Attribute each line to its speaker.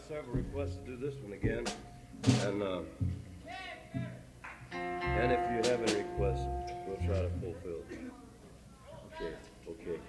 Speaker 1: several requests to do this one again, and if you have any requests, we'll try to fulfill them. Okay, okay.